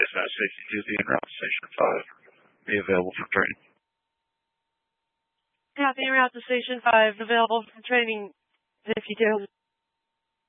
Dispatch 62 en route to Station 5. Be available for training. Copy en route to Station 5. Available for training 52.